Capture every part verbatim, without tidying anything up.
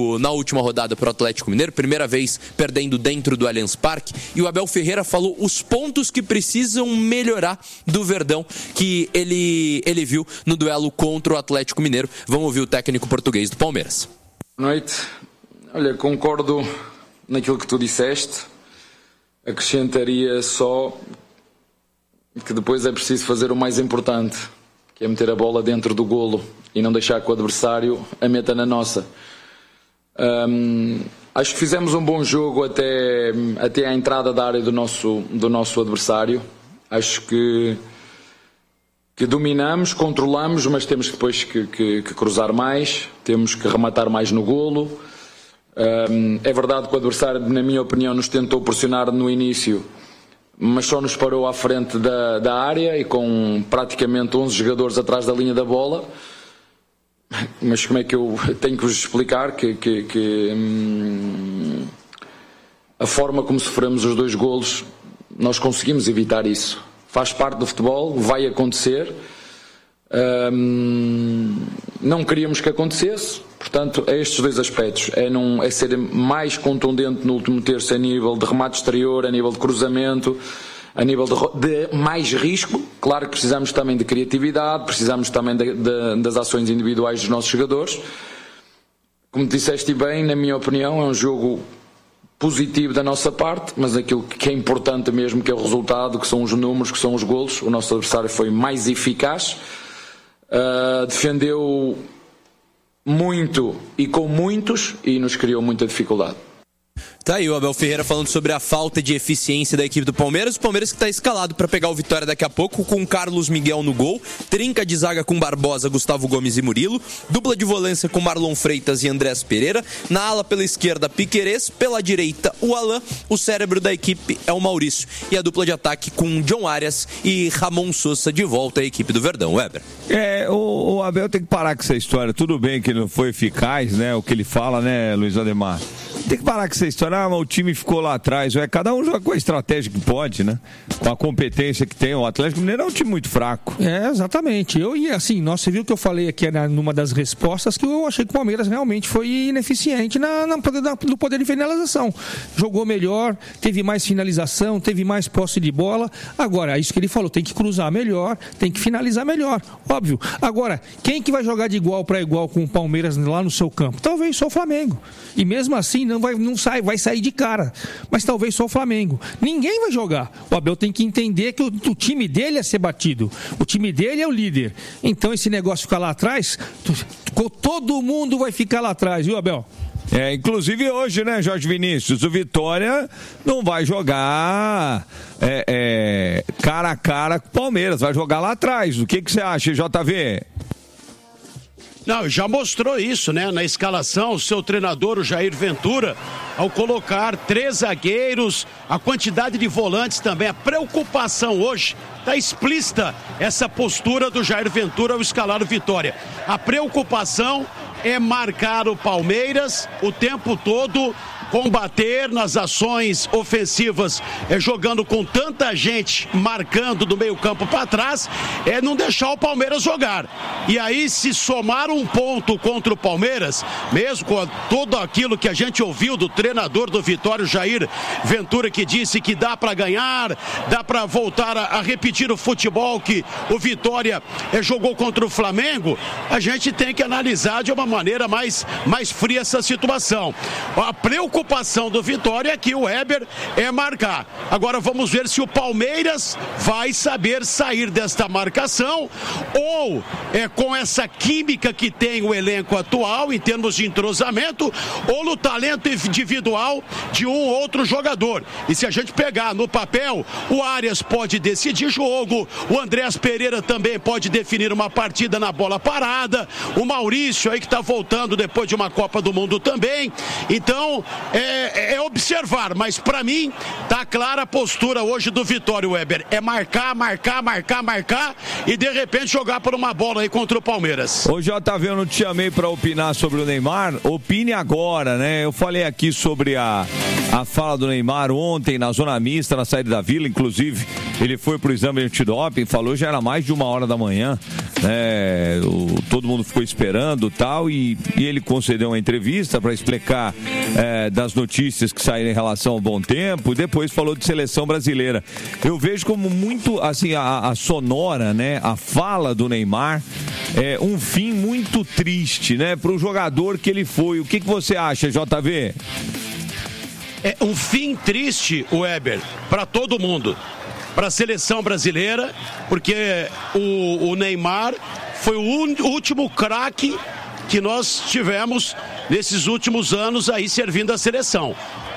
no, na última rodada para o Atlético Mineiro, primeira vez perdendo dentro do Allianz Parque, e o Abel Ferreira falou os pontos que precisam melhorar do Verdão que ele, ele viu no duelo contra o Atlético Mineiro. Vamos ouvir o técnico português do Palmeiras. Boa noite. Olha, concordo naquilo que tu disseste. Acrescentaria só que depois é preciso fazer o mais importante, que é meter a bola dentro do golo e não deixar que o adversário a meta na nossa. Hum, acho que fizemos um bom jogo até, até à entrada da área do nosso, do nosso adversário. Acho que, que dominamos, controlamos, mas temos depois que, que, que cruzar mais, temos que rematar mais no golo. Um, é verdade que o adversário, na minha opinião, nos tentou pressionar no início, mas só nos parou à frente da, da área e com praticamente onze jogadores atrás da linha da bola. Mas como é que eu tenho que vos explicar que, que, que hum, a forma como sofremos os dois golos, nós conseguimos evitar isso. Faz parte do futebol, vai acontecer. Hum, não queríamos que acontecesse. Portanto, é estes dois aspectos, é, não, é ser mais contundente no último terço a nível de remate exterior, a nível de cruzamento, a nível de, de mais risco. Claro que precisamos também de criatividade, precisamos também de, de, das ações individuais dos nossos jogadores. Como disseste bem, na minha opinião, é um jogo positivo da nossa parte, mas aquilo que é importante mesmo, que é o resultado, que são os números, que são os golos. O nosso adversário foi mais eficaz, uh, defendeu muito e com muitos e nos criou muita dificuldade. Tá aí o Abel Ferreira falando sobre a falta de eficiência da equipe do Palmeiras. O Palmeiras que está escalado para pegar o Vitória daqui a pouco, com Carlos Miguel no gol, trinca de zaga com Barbosa, Gustavo Gomes e Murilo, dupla de volância com Marlon Freitas e Andrés Pereira, na ala pela esquerda Piquerez, pela direita o Alan, o cérebro da equipe é o Maurício, e a dupla de ataque com John Arias e Ramon Sousa de volta à equipe do Verdão. Weber. É, o, o Abel tem que parar com essa história. Tudo bem que ele não foi eficaz, né, o que ele fala, né, Luiz Ademar? Tem que parar com essa história. Ah, o time ficou lá atrás. É, cada um joga com a estratégia que pode, né? Com a competência que tem. O Atlético Mineiro é um time muito fraco. É, exatamente. Eu e assim, nossa, você viu que eu falei aqui na, numa das respostas que eu achei que o Palmeiras realmente foi ineficiente na, na, na, no poder de finalização. Jogou melhor, teve mais finalização, teve mais posse de bola. Agora, isso que ele falou, tem que cruzar melhor, tem que finalizar melhor. Óbvio. Agora, quem que vai jogar de igual para igual com o Palmeiras lá no seu campo? Talvez só o Flamengo. E mesmo assim, não vai, não sai, vai sair de cara. Mas talvez só o Flamengo. Ninguém vai jogar. O Abel tem que entender que o, o time dele é ser batido. O time dele é o líder. Então esse negócio ficar lá atrás, todo mundo vai ficar lá atrás, viu, Abel? É, inclusive hoje, né, Jorge Vinícius? O Vitória não vai jogar é, é, cara a cara com o Palmeiras. Vai jogar lá atrás. O que, que você acha, J V? Não, já mostrou isso, né? Na escalação, o seu treinador, o Jair Ventura, ao colocar três zagueiros, a quantidade de volantes também, a preocupação hoje, está explícita essa postura do Jair Ventura ao escalar o Vitória. A preocupação é marcar o Palmeiras o tempo todo, combater nas ações ofensivas, é, jogando com tanta gente marcando do meio campo para trás, é não deixar o Palmeiras jogar. E aí, se somar um ponto contra o Palmeiras, mesmo com tudo aquilo que a gente ouviu do treinador do Vitória, Jair Ventura, que disse que dá para ganhar, dá para voltar a, a repetir o futebol que o Vitória é, jogou contra o Flamengo, a gente tem que analisar de uma maneira mais, mais fria essa situação. A preocupação A preocupação do Vitória é que o Weber é marcar. Agora vamos ver se o Palmeiras vai saber sair desta marcação ou é com essa química que tem o elenco atual em termos de entrosamento ou no talento individual de um ou outro jogador. E se a gente pegar no papel, o Arias pode decidir jogo, o Andrés Pereira também pode definir uma partida na bola parada, o Maurício aí que está voltando depois de uma Copa do Mundo também. Então É, é observar, mas para mim tá clara a postura hoje do Vitória, Weber. É marcar, marcar, marcar, marcar e de repente jogar por uma bola aí contra o Palmeiras. Ô J V, eu não te chamei para opinar sobre o Neymar, opine agora, né? Eu falei aqui sobre a, a fala do Neymar ontem na zona mista, na saída da Vila, inclusive ele foi pro exame de antidoping, falou já era mais de uma hora da manhã. É, o, todo mundo ficou esperando tal, e, e ele concedeu uma entrevista para explicar é, das notícias que saíram em relação ao bom tempo, e depois falou de seleção brasileira. Eu vejo como muito, assim, a, a sonora, né, a fala do Neymar, é um fim muito triste, né, para o jogador que ele foi. O que, que você acha, J V? É um fim triste, Weber, para todo mundo. Para a seleção brasileira, porque o, o Neymar foi o un, último craque que nós tivemos nesses últimos anos aí servindo a seleção.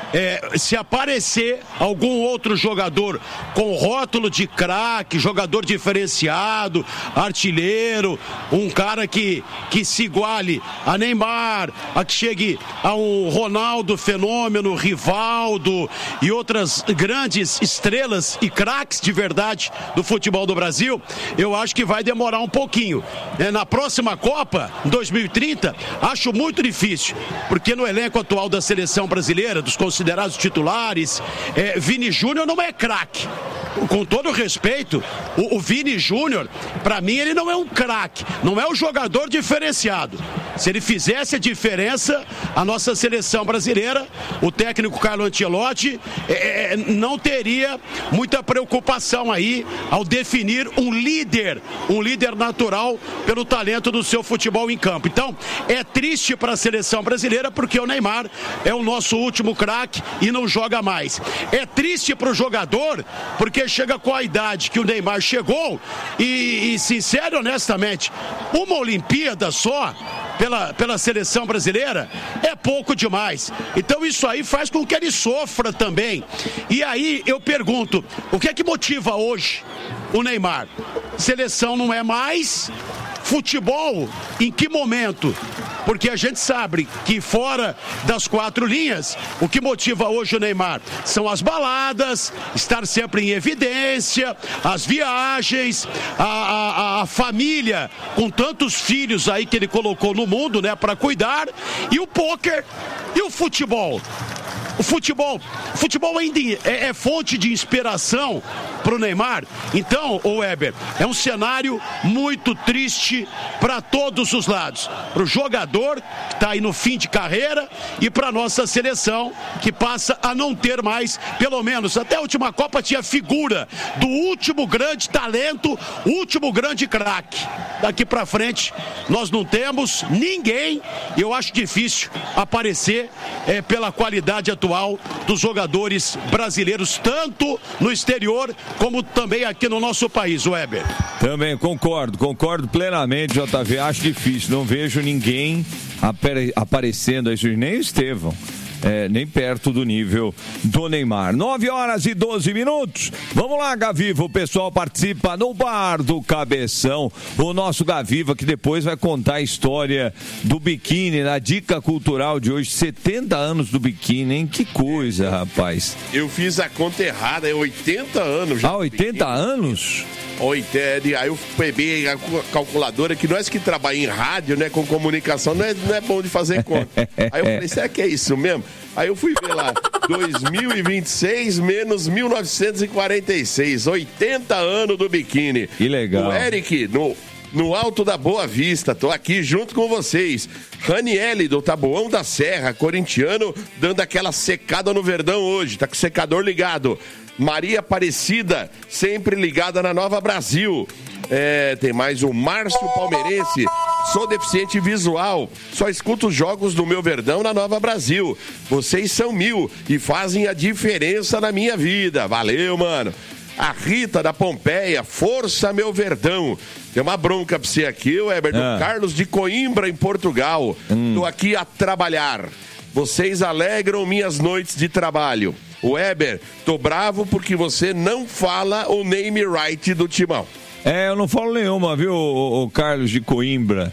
É, se aparecer algum outro jogador com rótulo de craque, jogador diferenciado, artilheiro, um cara que, que se iguale a Neymar, a que chegue a um Ronaldo Fenômeno, Rivaldo e outras grandes estrelas e craques de verdade do futebol do Brasil, eu acho que vai demorar um pouquinho. É, na próxima Copa, dois mil e trinta, acho muito difícil, porque no elenco atual da seleção brasileira, dos considerados titulares, é, Vini Júnior não é craque. Com todo respeito, o, o Vini Júnior, para mim, ele não é um craque, não é um jogador diferenciado. Se ele fizesse a diferença, a nossa seleção brasileira, o técnico Carlo Ancelotti, é, não teria muita preocupação aí ao definir um líder, um líder natural pelo talento do seu futebol em campo. Então, é triste para a seleção brasileira porque o Neymar é o nosso último craque e não joga mais. É triste para o jogador porque chega com a idade que o Neymar chegou e, e sincero e honestamente, uma Olimpíada só pela, pela seleção brasileira é pouco demais. Então isso aí faz com que ele sofra também. E aí eu pergunto, o que é que motiva hoje o Neymar? Seleção não é mais, futebol em que momento? Porque a gente sabe que fora das quatro linhas, o que motiva hoje o Neymar são as baladas, estar sempre em evidência, as viagens, a, a, a família com tantos filhos aí que ele colocou no mundo, né, para cuidar, e o pôquer e o futebol. O futebol, o futebol ainda é, é fonte de inspiração para o Neymar. Então, o Weber, é um cenário muito triste para todos os lados. Para o jogador, que está aí no fim de carreira, e para a nossa seleção, que passa a não ter mais, pelo menos, até a última Copa tinha figura do último grande talento, último grande craque. Daqui para frente, nós não temos ninguém, e eu acho difícil aparecer é, pela qualidade atual dos jogadores brasileiros, tanto no exterior como também aqui no nosso país, Weber. Também concordo, concordo plenamente, J V. Acho difícil, não vejo ninguém apare- aparecendo aí, nem o Estevão. É, nem perto do nível do Neymar. nove horas e doze minutos. Vamos lá, Gaviva. O pessoal participa no Bar do Cabeção. O nosso Gaviva, que depois vai contar a história do biquíni na dica cultural de hoje. setenta anos do biquíni, hein? Que coisa, rapaz. Eu fiz a conta errada, é oitenta anos já. Ah, oitenta anos? oitenta, aí eu peguei a calculadora, que nós que trabalhamos em rádio, né, com comunicação, não é, não é bom de fazer conta. Aí eu falei, será que é isso mesmo? Aí eu fui ver lá, dois mil e vinte e seis menos mil novecentos e quarenta e seis, oitenta anos do biquíni. Que legal. O Eric, no, no Alto da Boa Vista, tô aqui junto com vocês. Raniele, do Taboão da Serra, corintiano, dando aquela secada no Verdão hoje, tá com o secador ligado. Maria Aparecida, sempre ligada na Nova Brasil. É, tem mais o Márcio Palmeirense. Sou deficiente visual, só escuto os jogos do meu Verdão na Nova Brasil. Vocês são mil e fazem a diferença na minha vida. Valeu, mano. A Rita da Pompeia, força meu Verdão. Tem uma bronca pra você aqui, o Heber, ah. do Carlos de Coimbra, em Portugal. Hum. Tô aqui a trabalhar. Vocês alegram minhas noites de trabalho. Weber, tô bravo porque você não fala o name right do Timão. É, eu não falo nenhuma, viu, o, o Carlos de Coimbra.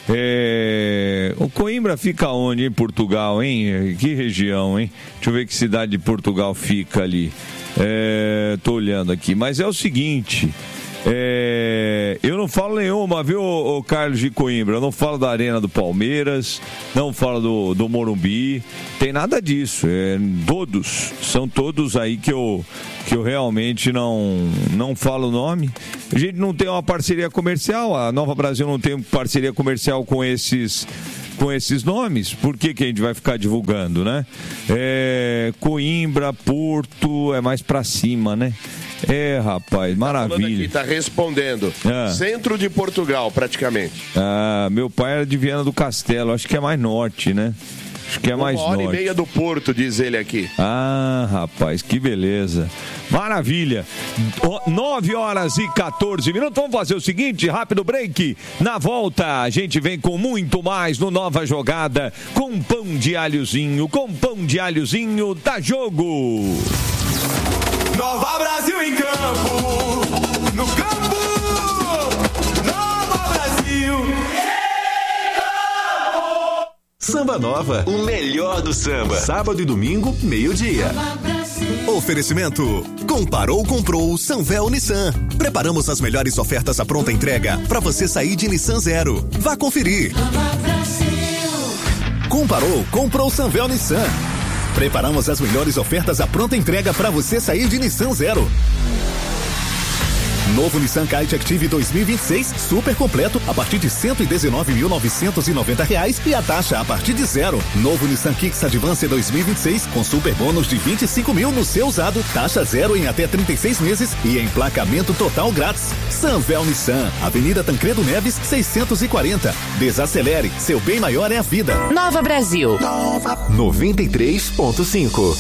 É... O Coimbra fica onde em Portugal, hein? Que região, hein? Deixa eu ver que cidade de Portugal fica ali. É... Tô olhando aqui. Mas é o seguinte, É, eu não falo nenhuma, viu, o Carlos de Coimbra? Eu não falo da Arena do Palmeiras, não falo do, do Morumbi, tem nada disso. É, todos, são todos aí que eu, que eu realmente não, não falo o nome. A gente não tem uma parceria comercial, a Nova Brasil não tem parceria comercial com esses... com esses nomes, por que que a gente vai ficar divulgando, né? É, Coimbra, Porto, é mais pra cima, né? É, rapaz, maravilha. Tá, aqui, tá respondendo. Ah. Centro de Portugal, praticamente. Ah, meu pai era de Viana do Castelo, acho que é mais norte, né? Acho que é mais norte. Uma hora norte. e meia do Porto, diz ele aqui. Ah, rapaz, que beleza. Maravilha. nove horas e quatorze minutos. Vamos fazer o seguinte, rápido break. Na volta, a gente vem com muito mais no Nova Jogada, com pão de alhozinho, com pão de alhozinho, dá jogo. Nova Brasil em campo, no campo, Nova Brasil. Samba Nova, o melhor do samba. Sábado e domingo, meio-dia. Oferecimento: comparou, comprou Sanvel Nissan. Preparamos as melhores ofertas à pronta entrega para você sair de Nissan Zero. Vá conferir. Comparou, comprou Sanvel Nissan. Preparamos as melhores ofertas à pronta entrega para você sair de Nissan Zero. Novo Nissan Kite Active dois mil e vinte e seis, super completo, a partir de cento e dezenove mil novecentos e noventa reais e a taxa a partir de zero. Novo Nissan Kicks Advance dois mil e vinte e seis, com super bônus de vinte e cinco mil no seu usado, taxa zero em até trinta e seis meses e emplacamento total grátis. Sanvel Nissan, Avenida Tancredo Neves, seiscentos e quarenta. Desacelere, seu bem maior é a vida. Nova Brasil. noventa e três ponto cinco.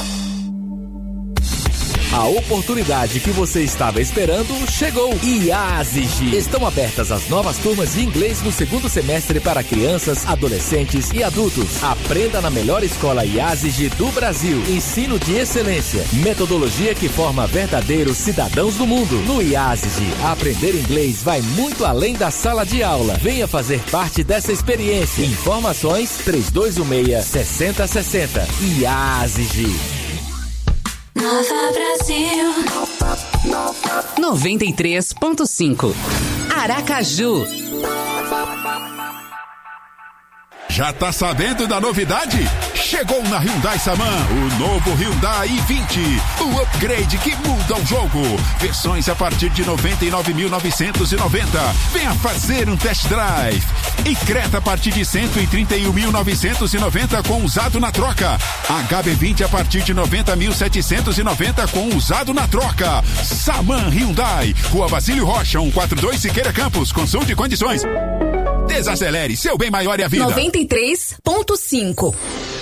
A oportunidade que você estava esperando chegou. IASIG. Estão abertas as novas turmas de inglês no segundo semestre para crianças, adolescentes e adultos. Aprenda na melhor escola IASIG do Brasil. Ensino de excelência. Metodologia que forma verdadeiros cidadãos do mundo. No IASIG, aprender inglês vai muito além da sala de aula. Venha fazer parte dessa experiência. Informações três dois um seis, seis zero seis zero. IASIG. Nova Brasil. noventa e três ponto cinco. Aracaju. Já tá sabendo da novidade? Chegou na Hyundai Saman o novo Hyundai i vinte, o upgrade que muda o jogo. Versões a partir de noventa e nove mil novecentos e noventa. Venha fazer um test drive. E Creta a partir de cento e trinta e um mil novecentos e noventa com usado na troca. H B vinte a partir de noventa mil setecentos e noventa com usado na troca. Saman Hyundai, Rua Basílio Rocha, cento e quarenta e dois Siqueira Campos. Consulte condições. Desacelere, seu bem maior é a vida. noventa e três ponto cinco.